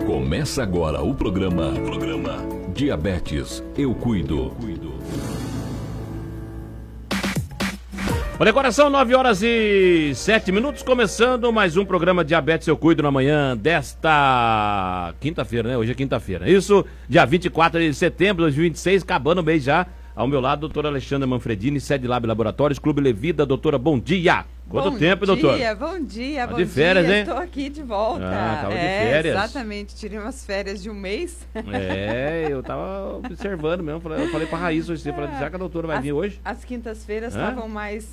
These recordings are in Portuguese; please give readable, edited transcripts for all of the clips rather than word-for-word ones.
Começa agora o programa Diabetes Eu Cuido. Olha, agora são 9h07, começando mais um programa Diabetes Eu Cuido na manhã desta quinta-feira, né? Hoje é quinta-feira. Isso, dia 24 de setembro de 2026, acabando o mês já. Ao meu lado, doutora Alexandra Manfredini, Sede Lab Laboratórios, Clube Levida. Doutora, bom dia! Quanto tempo, doutora? Bom dia, de férias, hein? Estou aqui de volta. Tava de férias. Exatamente, tirei umas férias de um mês. Eu tava observando mesmo. Eu falei pra Raíssa hoje, falei, já que a doutora vai vir hoje? As quintas-feiras estavam mais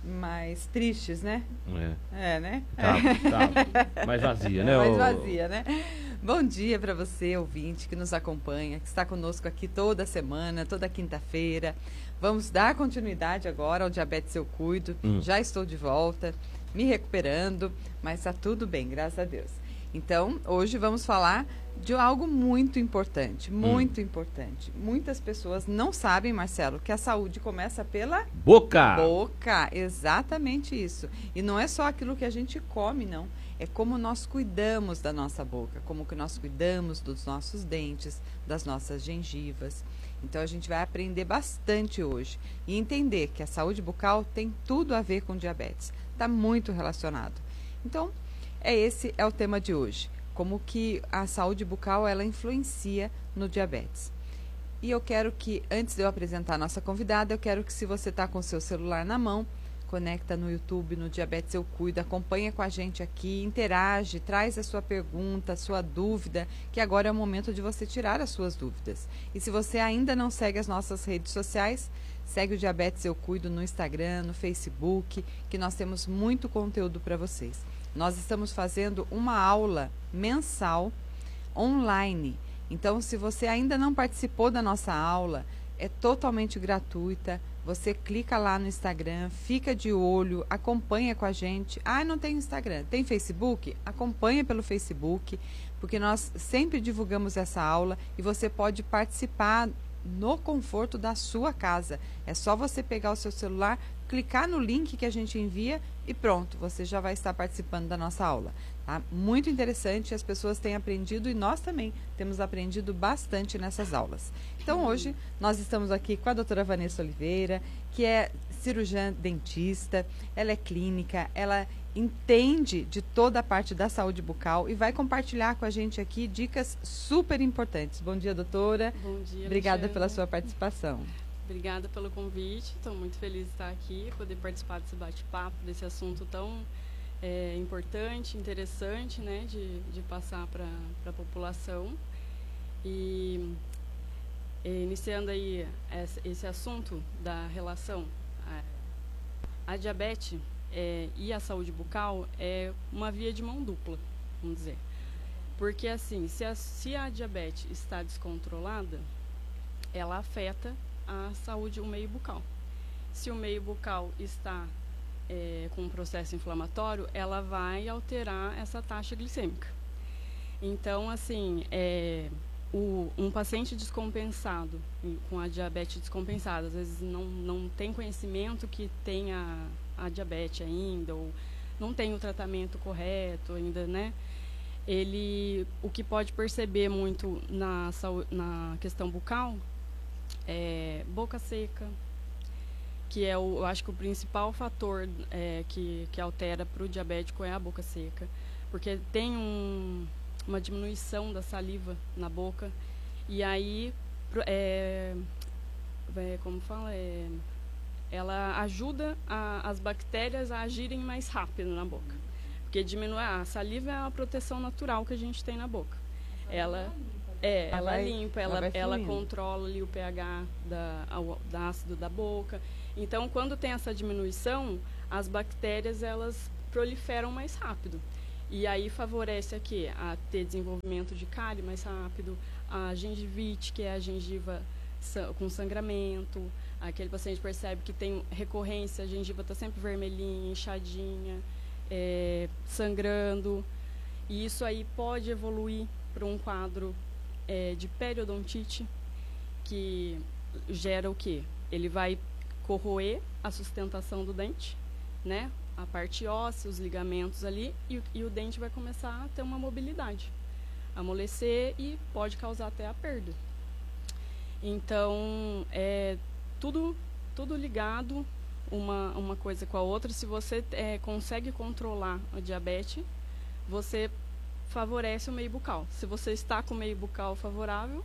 tristes, né? Né? Tá. Mais vazia, né? Mais vazia, né? Bom dia para você, ouvinte, que nos acompanha, que está conosco aqui toda semana, toda quinta-feira. Vamos dar continuidade agora ao Diabetes Eu Cuido. Já estou de volta, me recuperando, mas está tudo bem, graças a Deus. Então, hoje vamos falar de algo muito importante, muito importante. Muitas pessoas não sabem, Marcelo, que a saúde começa pela boca. Boca, exatamente isso. E não é só aquilo que a gente come, não. É como nós cuidamos da nossa boca, como que nós cuidamos dos nossos dentes, das nossas gengivas. Então, a gente vai aprender bastante hoje e entender que a saúde bucal tem tudo a ver com diabetes. Está muito relacionado. Então, esse é o tema de hoje. Como que a saúde bucal, ela influencia no diabetes. E eu quero que, antes de eu apresentar a nossa convidada, eu quero que, se você está com o seu celular na mão, conecta no YouTube, no Diabetes Eu Cuido, acompanha com a gente aqui, interage, traz a sua pergunta, a sua dúvida, que agora é o momento de você tirar as suas dúvidas. E se você ainda não segue as nossas redes sociais, segue o Diabetes Eu Cuido no Instagram, no Facebook, que nós temos muito conteúdo para vocês. Nós estamos fazendo uma aula mensal online. Então, se você ainda não participou da nossa aula, é totalmente gratuita. Você clica lá no Instagram, fica de olho, acompanha com a gente. Não tem Instagram, tem Facebook? Acompanha pelo Facebook, porque nós sempre divulgamos essa aula e você pode participar no conforto da sua casa. É só você pegar o seu celular, clicar no link que a gente envia e pronto, você já vai estar participando da nossa aula. Tá? Muito interessante, as pessoas têm aprendido e nós também temos aprendido bastante nessas aulas. Então, hoje, nós estamos aqui com a doutora Vanessa Oliveira, que é cirurgiã dentista, ela é clínica, ela entende de toda a parte da saúde bucal e vai compartilhar com a gente aqui dicas super importantes. Bom dia, doutora. Bom dia, obrigada Alexandre. pela sua participação. Obrigada pelo convite, estou muito feliz de estar aqui, poder participar desse bate-papo, desse assunto tão importante, interessante, né, de passar para a população. E iniciando aí esse assunto da relação, a diabetes e a saúde bucal é uma via de mão dupla, vamos dizer. Porque assim, se a diabetes está descontrolada, ela afeta a saúde, o meio bucal. Se o meio bucal está com um processo inflamatório, ela vai alterar essa taxa glicêmica. Então, assim, um paciente descompensado, com a diabetes descompensada, às vezes não tem conhecimento que tem a diabetes ainda, ou não tem o tratamento correto ainda, né? O que pode perceber muito na questão bucal é boca seca, que eu acho que o principal fator que altera para o diabético é a boca seca, porque tem uma diminuição da saliva na boca, e aí, como fala, ela ajuda as bactérias a agirem mais rápido na boca, porque a saliva é a proteção natural que a gente tem na boca. Ela limpa, ela controla ali o pH da ácido da boca. Então, quando tem essa diminuição, as bactérias elas proliferam mais rápido. E aí favorece aqui a ter desenvolvimento de cárie mais rápido, a gengivite, que é a gengiva com sangramento. Aquele paciente percebe que tem recorrência, a gengiva está sempre vermelhinha, inchadinha, sangrando. E isso aí pode evoluir para um quadro de periodontite, que gera o quê? Ele vai corroer a sustentação do dente, né? A parte óssea, os ligamentos ali, e o dente vai começar a ter uma mobilidade. amolecer e pode causar até a perda. Então, tudo ligado, uma coisa com a outra. Se você consegue controlar a diabetes, você favorece o meio bucal. Se você está com o meio bucal favorável,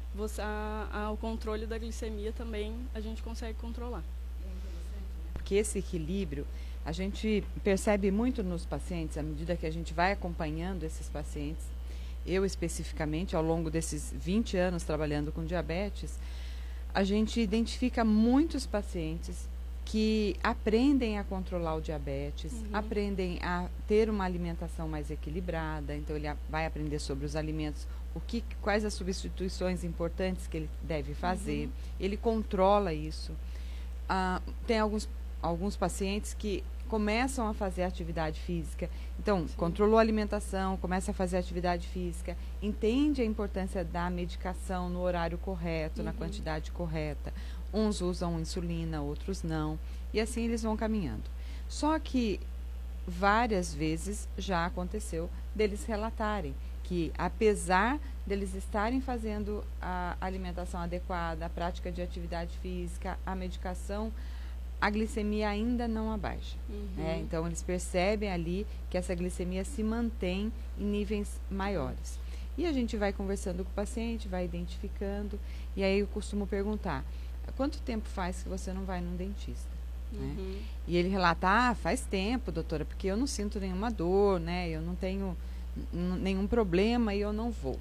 o controle da glicemia também a gente consegue controlar. Porque esse equilíbrio a gente percebe muito nos pacientes, à medida que a gente vai acompanhando esses pacientes. Eu, especificamente, ao longo desses 20 anos trabalhando com diabetes, a gente identifica muitos pacientes que aprendem a controlar o diabetes, aprendem a ter uma alimentação mais equilibrada. Então, ele vai aprender sobre os alimentos, quais as substituições importantes que ele deve fazer. Ele controla isso. Tem alguns pacientes que começam a fazer atividade física. Então, controlou a alimentação, começa a fazer atividade física, entende a importância da medicação no horário correto, na quantidade correta. Uns usam insulina, outros não. E assim eles vão caminhando. Só que várias vezes já aconteceu deles relatarem que, apesar deles estarem fazendo a alimentação adequada, a prática de atividade física, a medicação, a glicemia ainda não abaixa. Então, eles percebem ali que essa glicemia se mantém em níveis maiores. E a gente vai conversando com o paciente, vai identificando, e aí eu costumo perguntar, quanto tempo faz que você não vai num dentista? Né? E ele relata, faz tempo, doutora, porque eu não sinto nenhuma dor, né? Eu não tenho nenhum problema e eu não vou.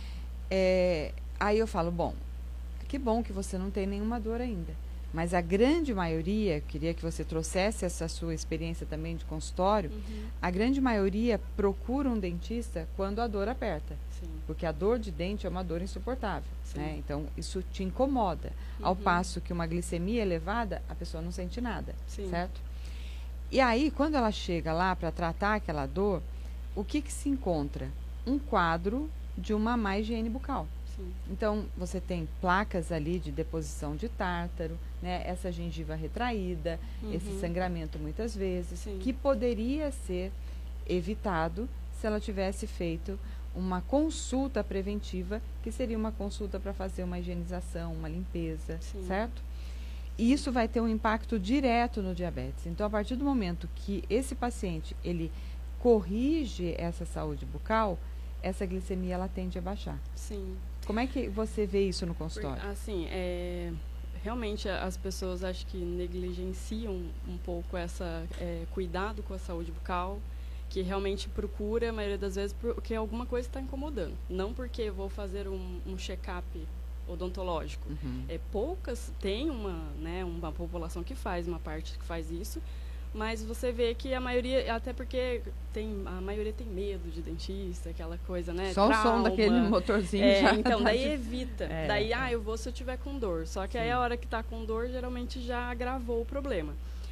Aí eu falo, bom, que bom que você não tem nenhuma dor ainda. Mas a grande maioria, queria que você trouxesse essa sua experiência também de consultório, a grande maioria procura um dentista quando a dor aperta. Sim. Porque a dor de dente é uma dor insuportável. Né? Então, isso te incomoda. Ao passo que uma glicemia elevada, a pessoa não sente nada, certo? E aí, quando ela chega lá para tratar aquela dor, o que se encontra? Um quadro de uma má higiene bucal. Então, você tem placas ali de deposição de tártaro, né? Essa gengiva retraída, esse sangramento muitas vezes, que poderia ser evitado se ela tivesse feito uma consulta preventiva, que seria uma consulta para fazer uma higienização, uma limpeza, certo? E isso vai ter um impacto direto no diabetes. Então, a partir do momento que esse paciente, ele corrige essa saúde bucal, essa glicemia, ela tende a baixar. Sim. Como é que você vê isso no consultório? Assim, realmente as pessoas acho que negligenciam um pouco essa cuidado com a saúde bucal, que realmente procura, a maioria das vezes, porque alguma coisa está incomodando. Não porque eu vou fazer um check-up odontológico. Poucas, tem uma população que faz, uma parte que faz isso, mas você vê que a maioria, até porque a maioria tem medo de dentista, aquela coisa, né? Só trauma, o som daquele motorzinho já. Então, daí evita. Daí, eu vou se eu tiver com dor. Só que aí a hora que está com dor, geralmente já agravou o problema.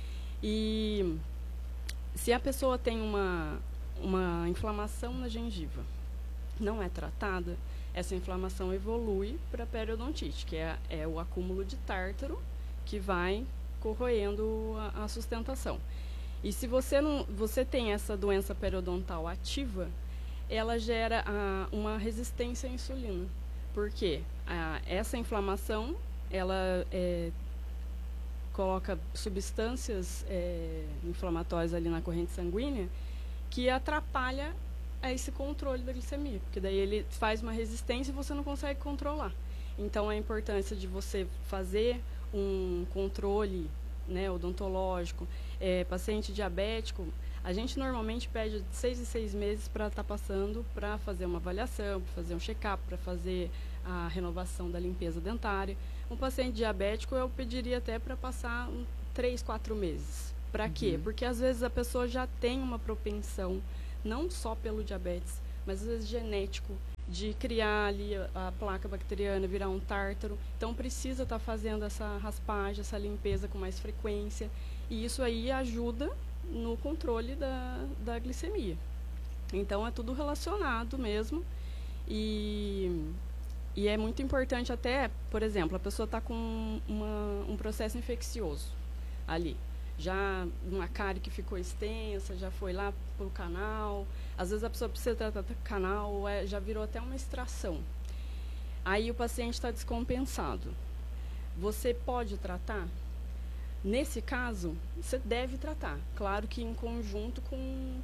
E se a pessoa tem uma inflamação na gengiva, não é tratada, essa inflamação evolui para periodontite, que é o acúmulo de tártaro que vai corroendo a sustentação. E se você tem essa doença periodontal ativa, ela gera uma resistência à insulina. Por quê? Essa inflamação, ela coloca substâncias inflamatórias ali na corrente sanguínea que atrapalha esse controle da glicemia, porque daí ele faz uma resistência e você não consegue controlar. Então, a importância de você fazer um controle, né, odontológico, paciente diabético, a gente normalmente pede de 6 em 6 meses para estar passando para fazer uma avaliação, para fazer um check-up, para fazer a renovação da limpeza dentária. Um paciente diabético eu pediria até para passar 3, 4 meses. Para quê? Porque às vezes a pessoa já tem uma propensão, não só pelo diabetes, mas às vezes genético, de criar ali a placa bacteriana, virar um tártaro. Então, precisa estar fazendo essa raspagem, essa limpeza com mais frequência. E isso aí ajuda no controle da glicemia. Então, é tudo relacionado mesmo. E é muito importante até, por exemplo, a pessoa está com um processo infeccioso ali. já uma cárie que ficou extensa, já foi lá pro canal. Às vezes a pessoa precisa tratar do canal, já virou até uma extração. Aí o paciente está descompensado. Você pode tratar? Nesse caso, você deve tratar. Claro que em conjunto com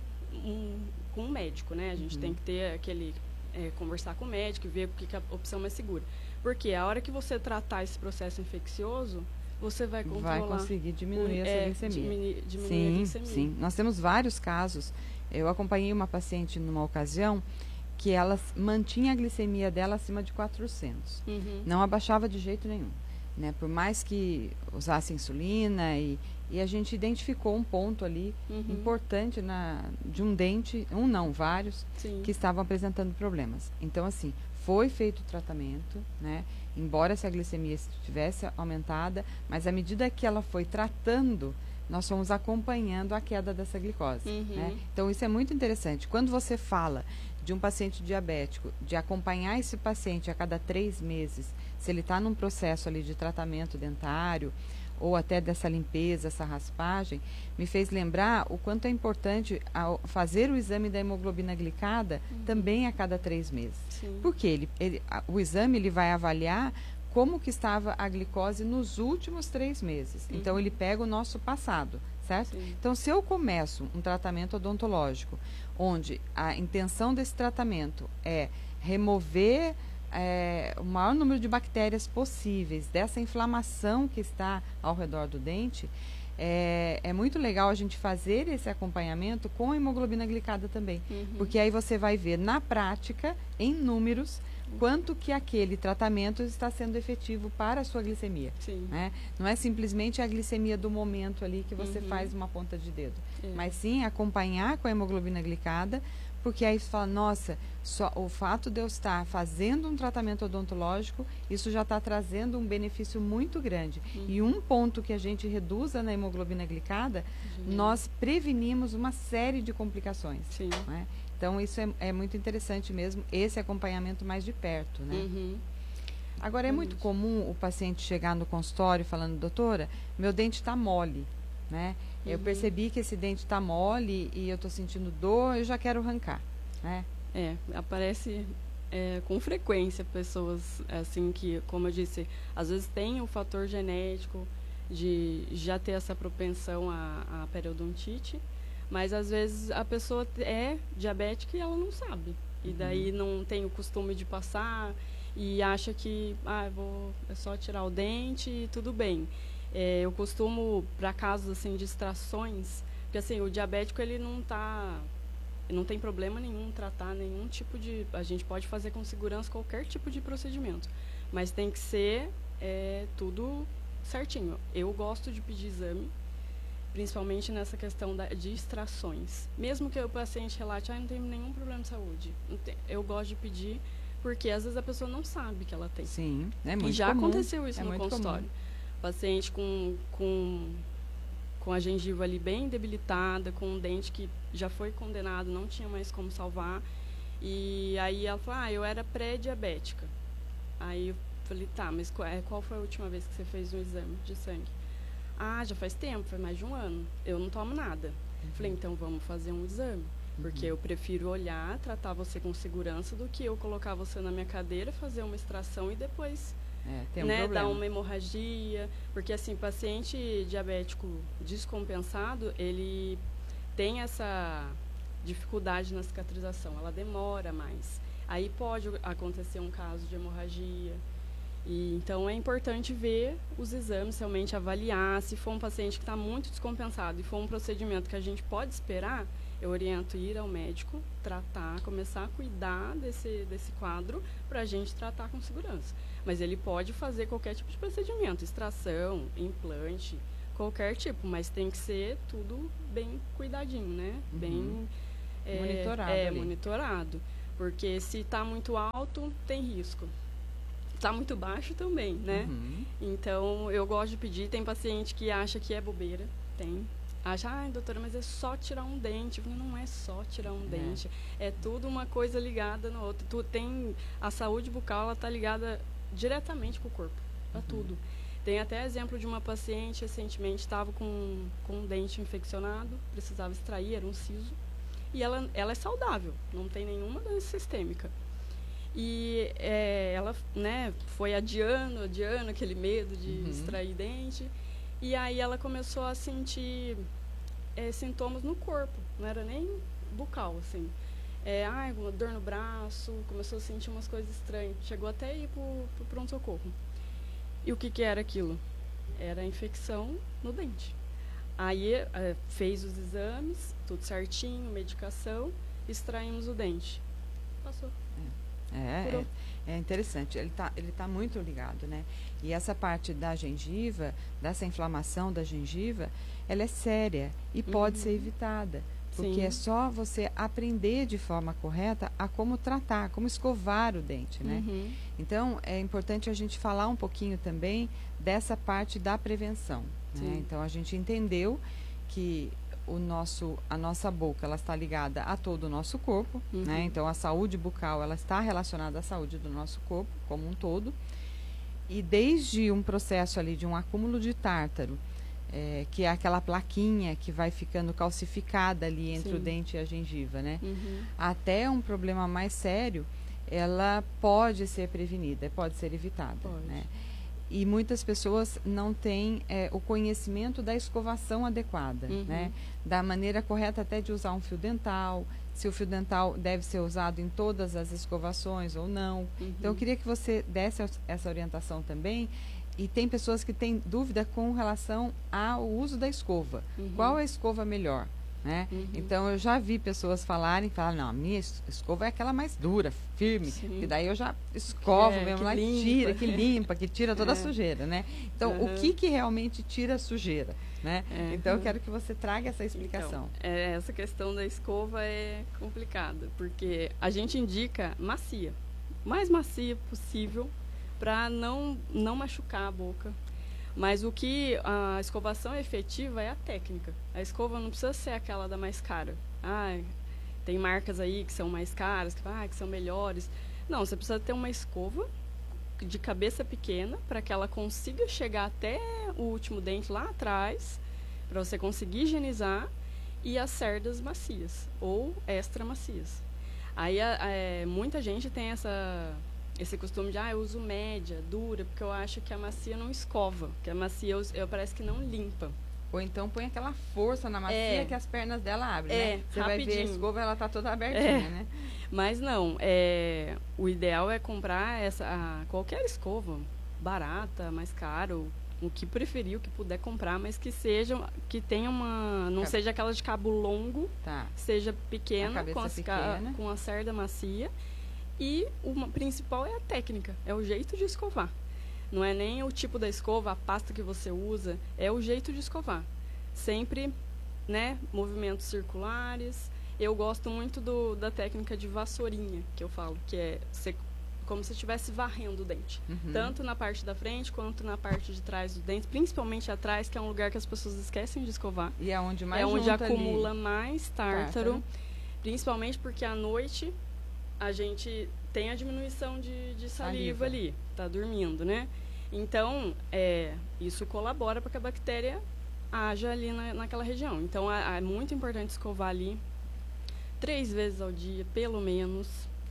um médico, né? A gente tem que ter aquele... conversar com o médico e ver o que é a opção mais segura. Porque a hora que você tratar esse processo infeccioso, você vai controlar... Vai conseguir diminuir essa glicemia. Diminuir a glicemia. Sim, nós temos vários casos. Eu acompanhei uma paciente numa ocasião que ela mantinha a glicemia dela acima de 400. Não abaixava de jeito nenhum. Né? Por mais que usasse insulina e a gente identificou um ponto ali importante de um dente, vários, Sim. que estavam apresentando problemas. Então, assim, foi feito o tratamento, né? Embora essa glicemia estivesse aumentada, mas à medida que ela foi tratando, nós fomos acompanhando a queda dessa glicose. Né? Então, isso é muito interessante. Quando você fala de um paciente diabético, de acompanhar esse paciente a cada 3 meses, se ele está num processo ali de tratamento dentário, ou até dessa limpeza, essa raspagem, me fez lembrar o quanto é importante fazer o exame da hemoglobina glicada também a cada 3 meses. Sim. Porque o exame ele vai avaliar como que estava a glicose nos últimos 3 meses. Então, ele pega o nosso passado, certo? Sim. Então, se eu começo um tratamento odontológico, onde a intenção desse tratamento é remover o maior número de bactérias possíveis dessa inflamação que está ao redor do dente, é muito legal a gente fazer esse acompanhamento com a hemoglobina glicada também. Porque aí você vai ver na prática, em números, quanto que aquele tratamento está sendo efetivo para a sua glicemia. Sim. Né? Não é simplesmente a glicemia do momento ali que você faz uma ponta de dedo. Mas sim acompanhar com a hemoglobina glicada, porque aí você fala, nossa, só o fato de eu estar fazendo um tratamento odontológico, isso já está trazendo um benefício muito grande. E um ponto que a gente reduza na hemoglobina glicada, nós prevenimos uma série de complicações. Sim. Né? Então, isso é muito interessante mesmo, esse acompanhamento mais de perto. Né? Agora, é muito comum o paciente chegar no consultório falando, doutora, meu dente está mole. Né? Eu percebi que esse dente está mole e eu estou sentindo dor, eu já quero arrancar. Né? Aparece com frequência pessoas assim que, como eu disse, às vezes tem o fator genético de já ter essa propensão à periodontite, mas às vezes a pessoa é diabética e ela não sabe. E daí não tem o costume de passar e acha que é só tirar o dente e tudo bem. Eu costumo, para casos assim, de extrações, porque assim, o diabético ele não tem problema nenhum tratar nenhum tipo de... A gente pode fazer com segurança qualquer tipo de procedimento, mas tem que ser tudo certinho. Eu gosto de pedir exame, principalmente nessa questão de extrações. Mesmo que o paciente relate, não tenho nenhum problema de saúde. Eu gosto de pedir, porque às vezes a pessoa não sabe que ela tem. Sim, é muito E já comum. aconteceu isso no consultório. Paciente com a gengiva ali bem debilitada, com um dente que já foi condenado, não tinha mais como salvar. E aí ela falou, eu era pré-diabética. Aí eu falei, tá, mas qual foi a última vez que você fez um exame de sangue? Já faz tempo, faz mais de 1 ano. Eu não tomo nada. Falei, então vamos fazer um exame. Porque eu prefiro olhar, tratar você com segurança do que eu colocar você na minha cadeira, fazer uma extração e depois... tem um problema. Dar uma hemorragia, porque assim, paciente diabético descompensado, ele tem essa dificuldade na cicatrização, ela demora mais. Aí pode acontecer um caso de hemorragia. E, então é importante ver os exames, realmente avaliar. Se for um paciente que está muito descompensado e for um procedimento que a gente pode esperar, eu oriento ir ao médico, tratar, começar a cuidar desse quadro para a gente tratar com segurança. Mas ele pode fazer qualquer tipo de procedimento, extração, implante, qualquer tipo, mas tem que ser tudo bem cuidadinho, né? Bem monitorado. Monitorado. Porque se está muito alto, tem risco. Está muito baixo também, né? Então, eu gosto de pedir. Tem paciente que acha que é bobeira, acha, doutora, mas é só tirar um dente. Não é só tirar um dente. É tudo uma coisa ligada na outra. A saúde bucal, ela está ligada diretamente com o corpo, para tudo. Tem até exemplo de uma paciente recentemente estava com um dente infeccionado, precisava extrair, era um siso, e ela é saudável, não tem nenhuma doença sistêmica. E ela, né, foi adiando aquele medo de extrair dente, e aí ela começou a sentir sintomas no corpo, não era nem bucal, assim. Uma dor no braço, começou a sentir umas coisas estranhas, chegou até a ir pro pronto-socorro. E o que era aquilo? Era a infecção no dente. Aí fez os exames, tudo certinho, medicação, extraímos o dente. Passou. É interessante, ele tá muito ligado, né? E essa parte da gengiva, dessa inflamação da gengiva, ela é séria e pode ser evitada. Porque Sim. é só você aprender de forma correta a como tratar, como escovar o dente, né? Então, é importante a gente falar um pouquinho também dessa parte da prevenção, né? Então, a gente entendeu que a nossa boca, ela está ligada a todo o nosso corpo, né? Então, a saúde bucal, ela está relacionada à saúde do nosso corpo como um todo. E desde um processo ali de um acúmulo de tártaro, que é aquela plaquinha que vai ficando calcificada ali entre o dente e a gengiva, né? Até um problema mais sério, ela pode ser prevenida, pode ser evitada, né? E muitas pessoas não têm o conhecimento da escovação adequada, né? Da maneira correta até de usar um fio dental, se o fio dental deve ser usado em todas as escovações ou não. Então, eu queria que você desse essa orientação também. E tem pessoas que têm dúvida com relação ao uso da escova. Qual é a escova melhor? Né? Então, eu já vi pessoas falar, não, a minha escova é aquela mais dura, firme, e daí eu já escovo mesmo, lá que limpa, que tira toda a sujeira, né? Então, o que realmente tira a sujeira? Né? Então, eu quero que você traga essa explicação. Então, essa questão da escova é complicada, porque a gente indica macia, o mais macia possível, para não machucar a boca. Mas o que a escovação efetiva é a técnica. A escova não precisa ser aquela da mais cara. Tem marcas aí que são mais caras, que são melhores. Não, você precisa ter uma escova de cabeça pequena para que ela consiga chegar até o último dente lá atrás, para você conseguir higienizar, e as cerdas macias ou extra macias. Aí muita gente tem esse costume de, eu uso média, dura, porque eu acho que a macia não escova, que a macia parece que não limpa. Ou então põe aquela força na macia que as pernas dela abrem, né? Você rapidinho. vai ver a escova, ela tá toda abertinha, né? Mas não, o ideal é comprar qualquer escova, barata, mais caro, o que preferir, o que puder comprar, mas que tenha não seja aquela de cabo longo, seja pequena, com a cerda macia. E o principal é a técnica, é o jeito de escovar. Não é nem o tipo da escova, a pasta que você usa, é o jeito de escovar. Sempre, né, movimentos circulares. Eu gosto muito da técnica de vassourinha, que eu falo, que é como se estivesse varrendo o dente. Tanto na parte da frente, quanto na parte de trás do dente, principalmente atrás, que é um lugar que as pessoas esquecem de escovar. E é onde mais acumula mais tártaro. Principalmente porque à noite a gente tem a diminuição de saliva ali, tá dormindo, né? Então, isso colabora para que a bactéria haja ali naquela região. Então, é muito importante escovar ali 3 vezes ao dia, pelo menos.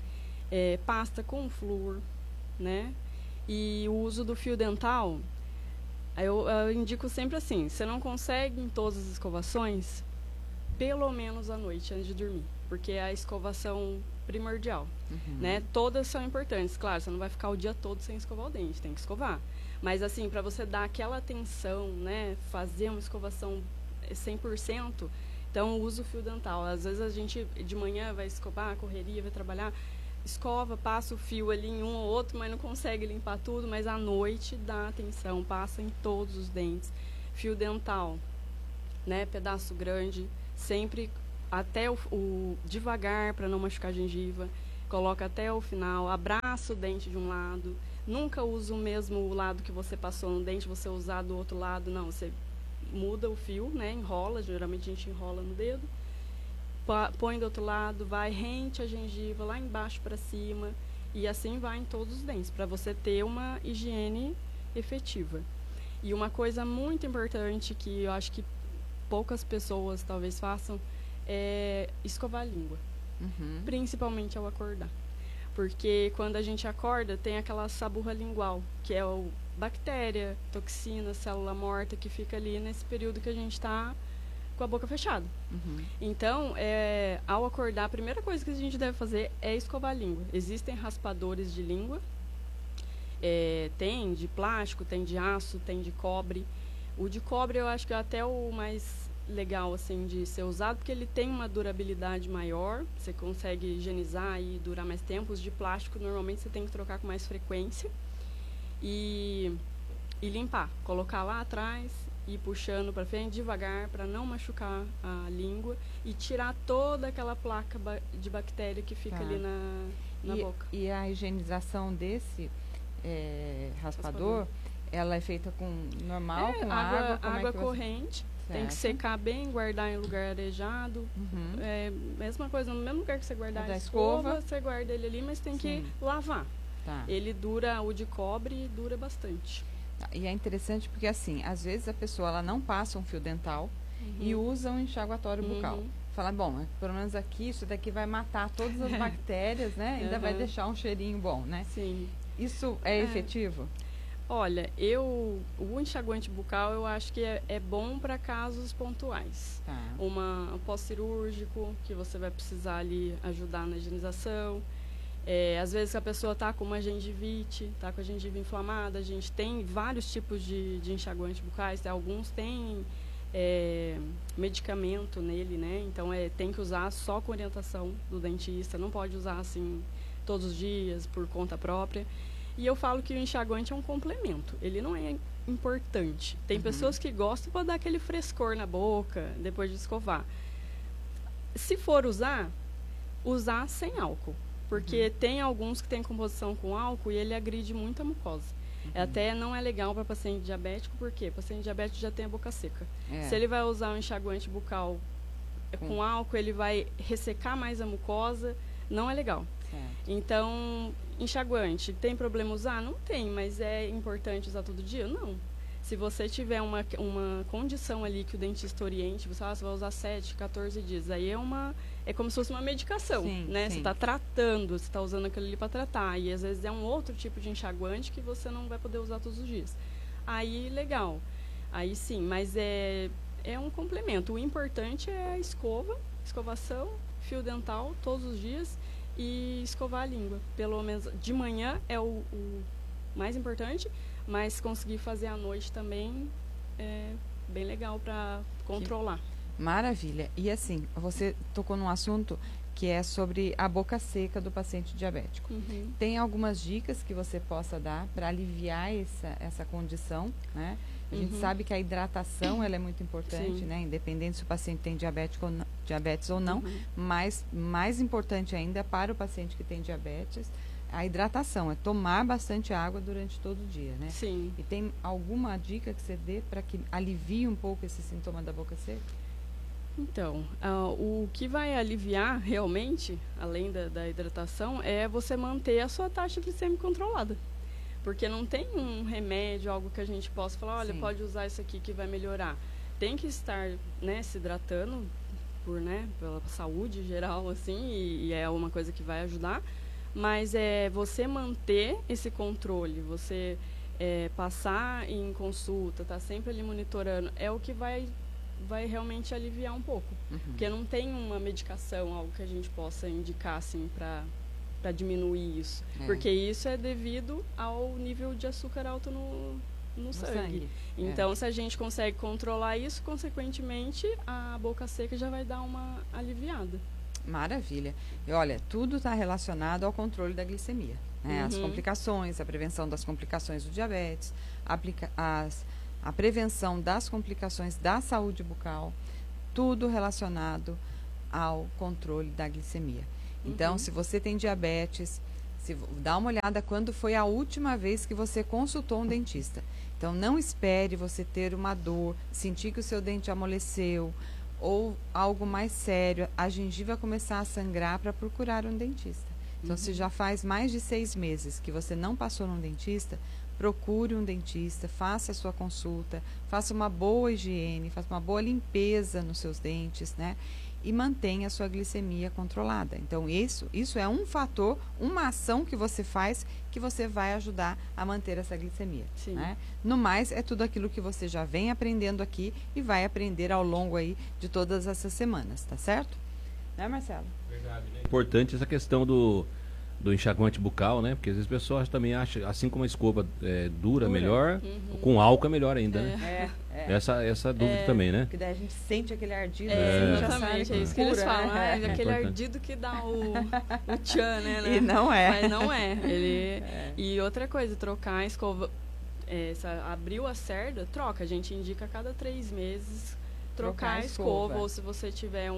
Pasta com flúor, né? E o uso do fio dental, eu indico sempre assim, você não consegue em todas as escovações, pelo menos à noite, antes de dormir. Porque é a escovação primordial, né? Todas são importantes, claro, você não vai ficar o dia todo sem escovar o dente, tem que escovar. Mas assim, para você dar aquela atenção, né, fazer uma escovação 100%, então usa o fio dental. Às vezes a gente de manhã vai escovar, correria, vai trabalhar, escova, passa o fio ali em um ou outro, mas não consegue limpar tudo, mas à noite dá atenção, passa em todos os dentes. Fio dental, né, pedaço grande, sempre até devagar para não machucar a gengiva, coloca até o final, abraça o dente de um lado, nunca usa o mesmo lado que você passou no dente, você usar do outro lado, não, você muda o fio, né, enrola, geralmente a gente enrola no dedo, põe do outro lado, vai rente a gengiva lá embaixo para cima, e assim vai em todos os dentes, para você ter uma higiene efetiva. E uma coisa muito importante que eu acho que poucas pessoas talvez façam é escovar a língua. Principalmente ao acordar. Porque quando a gente acorda, tem aquela saburra lingual, que é o bactéria, toxina, célula morta, que fica ali nesse período que a gente está com a boca fechada. Então, ao acordar, a primeira coisa que a gente deve fazer é escovar a língua. Existem raspadores de língua, tem de plástico, tem de aço, tem de cobre. O de cobre eu acho que é até o mais legal assim de ser usado, porque ele tem uma durabilidade maior, você consegue higienizar e durar mais tempo. Os de plástico normalmente você tem que trocar com mais frequência e limpar, colocar lá atrás e puxando para frente devagar para não machucar a língua e tirar toda aquela placa de bactéria que fica ali na boca. E a higienização desse raspador, ela é feita com normal, com água? Água corrente. Tem que secar bem, guardar em lugar arejado. Mesma coisa, no mesmo lugar que você guardar a escova, você guarda ele ali, mas tem que lavar. Ele dura, o de cobre dura bastante. E é interessante porque, assim, às vezes a pessoa ela não passa um fio dental e usa um enxaguatório bucal. Fala, bom, pelo menos aqui, isso daqui vai matar todas as bactérias, né? Ainda vai deixar um cheirinho bom, né? Sim. Isso é efetivo? Olha, o enxaguante bucal eu acho que é bom para casos pontuais. Um pós-cirúrgico, que você vai precisar ali ajudar na higienização. Às vezes a pessoa está com uma gengivite, está com a gengiva inflamada. A gente tem vários tipos de enxaguantes bucais. Alguns têm medicamento nele, né? Então tem que usar só com orientação do dentista. Não pode usar assim todos os dias, por conta própria. E eu falo que o enxaguante é um complemento, ele não é importante. Tem pessoas que gostam para dar aquele frescor na boca depois de escovar. Se for usar sem álcool, porque tem alguns que têm composição com álcool e ele agride muito a mucosa. Até não é legal para paciente diabético, porque paciente diabético já tem a boca seca. Se ele vai usar um enxaguante bucal com álcool, ele vai ressecar mais a mucosa, não é legal. Então, enxaguante, tem problema usar? Não tem, mas é importante usar todo dia? Não. Se você tiver uma condição ali que o dentista oriente, você vai usar 7, 14 dias, aí é como se fosse uma medicação, né? Você está tratando, você está usando aquilo ali para tratar, e às vezes é um outro tipo de enxaguante que você não vai poder usar todos os dias. Aí, legal. Aí sim, mas é um complemento. O importante é a escovação, fio dental todos os dias, e escovar a língua. Pelo menos de manhã é o mais importante, mas conseguir fazer à noite também é bem legal para controlar. Maravilha. E assim, você tocou num assunto que é sobre a boca seca do paciente diabético. Tem algumas dicas que você possa dar para aliviar essa condição, né? A gente sabe que a hidratação ela é muito importante, né? Independente se o paciente tem diabetes ou não, mas mais importante ainda para o paciente que tem diabetes, a hidratação, é tomar bastante água durante todo o dia, né? Sim. E tem alguma dica que você dê para que alivie um pouco esse sintoma da boca seca? Então, o que vai aliviar realmente, além da hidratação, é você manter a sua taxa glicêmica controlada. Porque não tem um remédio, algo que a gente possa falar, olha, pode usar isso aqui que vai melhorar. Tem que estar, né, se hidratando pela saúde geral, assim, e é uma coisa que vai ajudar. Mas você manter esse controle, você passar em consulta, tá sempre ali monitorando, é o que vai realmente aliviar um pouco. Porque não tem uma medicação, algo que a gente possa indicar, assim, para diminuir isso. Porque isso é devido ao nível de açúcar alto no sangue. Então, se a gente consegue controlar isso, consequentemente, a boca seca já vai dar uma aliviada. Maravilha. E olha, tudo está relacionado ao controle da glicemia, né? As complicações, a prevenção das complicações do diabetes, a prevenção das complicações da saúde bucal, tudo relacionado ao controle da glicemia. Então, se você tem diabetes, dá uma olhada quando foi a última vez que você consultou um dentista. Então, não espere você ter uma dor, sentir que o seu dente amoleceu, ou algo mais sério, a gengiva começar a sangrar para procurar um dentista. Então, se já faz mais de 6 meses que você não passou num dentista, procure um dentista, faça a sua consulta, faça uma boa higiene, faça uma boa limpeza nos seus dentes, né? E mantenha a sua glicemia controlada. Então, isso é um fator, uma ação que você faz que você vai ajudar a manter essa glicemia. Sim. Né? No mais, é tudo aquilo que você já vem aprendendo aqui e vai aprender ao longo aí de todas essas semanas, tá certo? Né, Marcelo? Verdade, né? Importante essa questão do enxaguante bucal, né? Porque às vezes as pessoas também acham, assim como a escova dura melhor, com álcool é melhor ainda, né? Essa dúvida também, né? Porque daí a gente sente aquele ardido, exatamente, é isso que eles falam, aquele ardido que dá o tchan, né? E não é. Mas não é. E outra coisa, trocar a escova, abriu a cerda, troca. A gente indica a cada 3 meses trocar a escova, ou se você tiver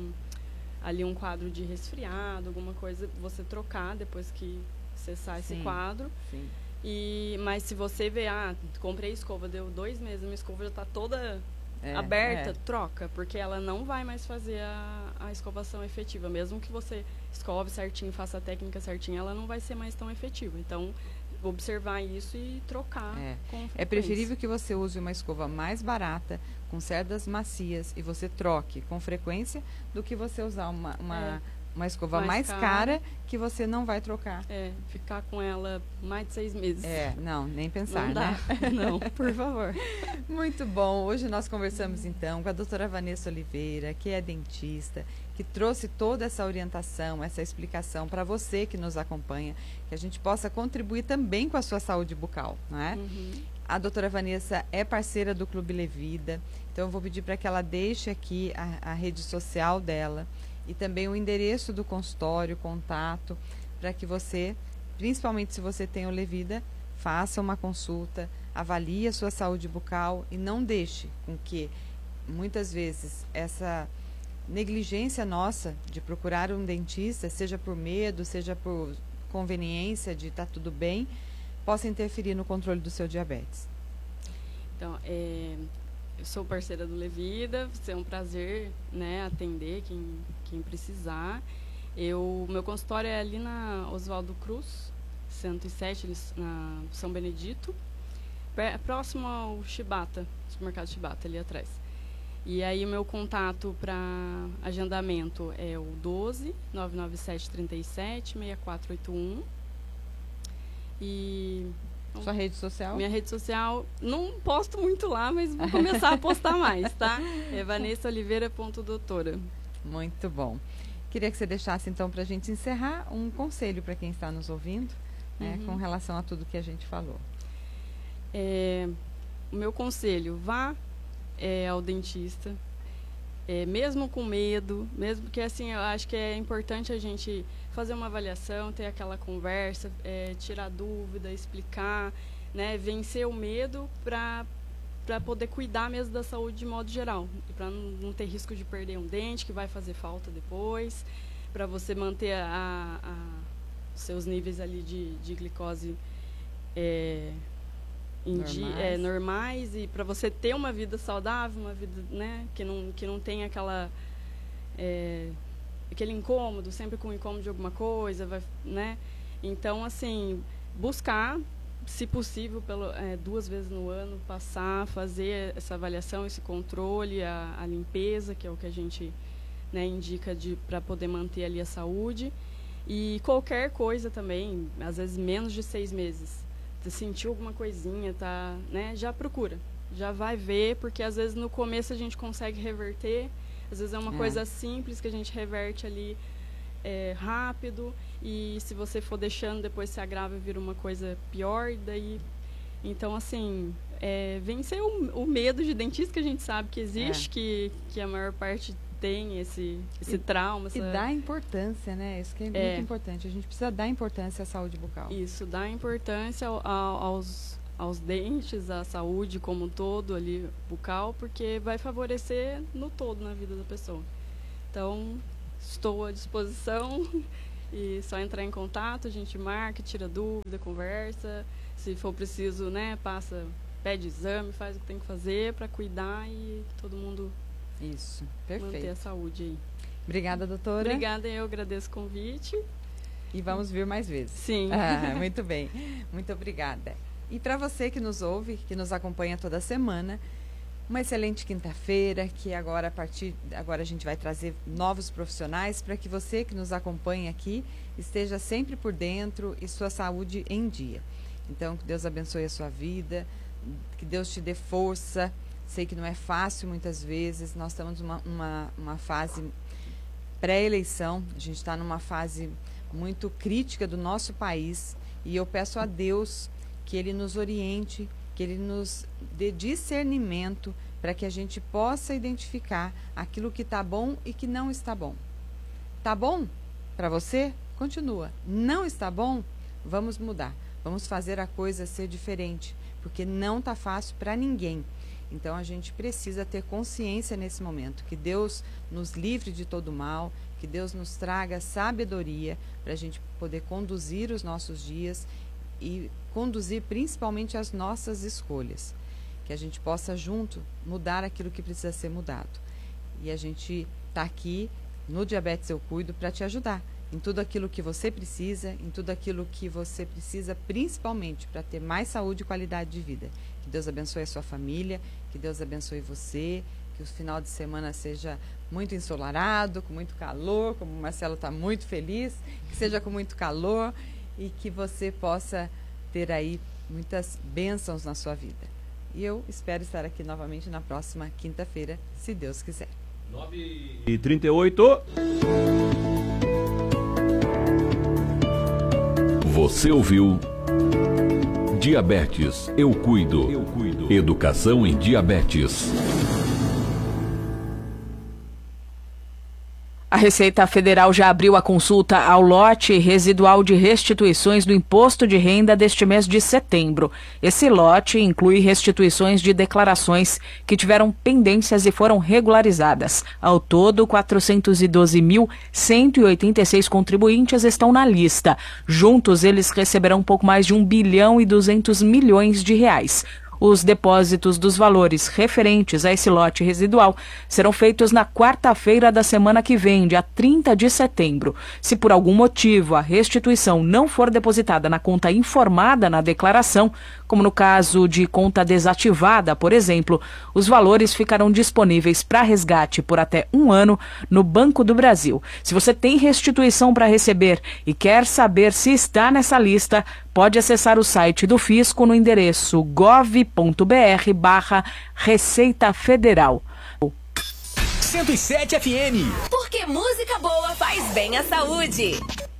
ali um quadro de resfriado, alguma coisa, você trocar depois que cessar esse quadro. Sim. Mas se você vê, comprei escova, deu 2 meses, minha escova já está toda aberta, troca, porque ela não vai mais fazer a escovação efetiva. Mesmo que você escove certinho, faça a técnica certinha, ela não vai ser mais tão efetiva. Então, observar isso e trocar com frequência. É preferível que você use uma escova mais barata, com cerdas macias, e você troque com frequência, do que você usar uma escova mais cara que você não vai trocar. Ficar com ela mais de 6 meses. Não, nem pensar, não dá. né? Não, por favor. Muito bom. Hoje nós conversamos então com a doutora Vanessa Oliveira, que é dentista, que trouxe toda essa orientação, essa explicação para você que nos acompanha, que a gente possa contribuir também com a sua saúde bucal, não é? A doutora Vanessa é parceira do Clube Levida, então eu vou pedir para que ela deixe aqui a rede social dela e também o endereço do consultório, contato, para que você, principalmente se você tem o Levida, faça uma consulta, avalie a sua saúde bucal e não deixe com que, muitas vezes, essa negligência nossa de procurar um dentista, seja por medo, seja por conveniência de estar tudo bem, possa interferir no controle do seu diabetes. Então, eu sou parceira do Levida, é um prazer, né, atender quem precisar. Meu consultório é ali na Oswaldo Cruz, 107, na São Benedito, próximo ao Shibata, supermercado Shibata, ali atrás. E aí o meu contato para agendamento é o 12 997 37 6481. E sua rede social? Minha rede social, não posto muito lá, mas vou começar a postar mais, tá? É vanessaoliveira.doutora. Muito bom. Queria que você deixasse, então, para a gente encerrar, um conselho para quem está nos ouvindo, né, com relação a tudo que a gente falou. O meu conselho, vá ao dentista, mesmo com medo, mesmo que, assim, eu acho que é importante a gente fazer uma avaliação, ter aquela conversa, tirar dúvida, explicar, né, vencer o medo para poder cuidar mesmo da saúde de modo geral, para não ter risco de perder um dente que vai fazer falta depois, para você manter seus níveis ali de glicose normais e para você ter uma vida saudável, uma vida, né, que não tem aquele incômodo, sempre com incômodo de alguma coisa, né? Então, assim, buscar, se possível, 2 vezes no ano, fazer essa avaliação, esse controle, a limpeza, que é o que a gente, né, indica para poder manter ali a saúde. E qualquer coisa também, às vezes menos de 6 meses, se sentiu alguma coisinha, né, já procura, já vai ver, porque às vezes no começo a gente consegue reverter, às vezes é uma coisa simples que a gente reverte ali rápido, e se você for deixando, depois se agrava e vira uma coisa pior, daí... Então, assim, vencer o medo de dentista, que a gente sabe que existe, que a maior parte tem esse trauma. E dá importância, né? Isso que é muito importante. A gente precisa dar importância à saúde bucal. Isso, dá importância aos dentes, à saúde como um todo ali, bucal, porque vai favorecer no todo na vida da pessoa. Então, estou à disposição e só entrar em contato, a gente marca, tira dúvida, conversa. Se for preciso, né, pede exame, faz o que tem que fazer para cuidar e todo mundo manter a saúde aí. Obrigada, doutora. Obrigada, eu agradeço o convite. E vamos vir mais vezes. Sim. Muito bem. Muito obrigada. E para você que nos ouve, que nos acompanha toda semana, uma excelente quinta-feira, que agora a gente vai trazer novos profissionais para que você que nos acompanha aqui esteja sempre por dentro e sua saúde em dia. Então, que Deus abençoe a sua vida, que Deus te dê força. Sei que não é fácil muitas vezes, nós estamos numa fase pré-eleição, a gente está numa fase muito crítica do nosso país e eu peço a Deus que Ele nos oriente, que Ele nos dê discernimento para que a gente possa identificar aquilo que está bom e que não está bom. Está bom para você? Continua. Não está bom? Vamos mudar. Vamos fazer a coisa ser diferente, porque não está fácil para ninguém. Então a gente precisa ter consciência nesse momento, que Deus nos livre de todo mal, que Deus nos traga sabedoria para a gente poder conduzir os nossos dias e conduzir principalmente as nossas escolhas. Que a gente possa junto mudar aquilo que precisa ser mudado. E a gente está aqui no Diabetes Eu Cuido para te ajudar em tudo aquilo que você precisa, principalmente para ter mais saúde e qualidade de vida. Que Deus abençoe a sua família, que Deus abençoe você, que o final de semana seja muito ensolarado, com muito calor, como o Marcelo está muito feliz, que seja com muito calor e que você possa ter aí muitas bênçãos na sua vida. E eu espero estar aqui novamente na próxima quinta-feira, se Deus quiser. 9h38. Você ouviu Diabetes Eu Cuido. Educação em diabetes. A Receita Federal já abriu a consulta ao lote residual de restituições do imposto de renda deste mês de setembro. Esse lote inclui restituições de declarações que tiveram pendências e foram regularizadas. Ao todo, 412.186 contribuintes estão na lista. Juntos, eles receberão um pouco mais de 1 bilhão e 200 milhões de reais. Os depósitos dos valores referentes a esse lote residual serão feitos na quarta-feira da semana que vem, dia 30 de setembro. Se por algum motivo a restituição não for depositada na conta informada na declaração, como no caso de conta desativada, por exemplo, os valores ficarão disponíveis para resgate por até 1 ano no Banco do Brasil. Se você tem restituição para receber e quer saber se está nessa lista, pode acessar o site do Fisco no endereço gov.br/Receita Federal. 107 FM. Porque música boa faz bem à saúde.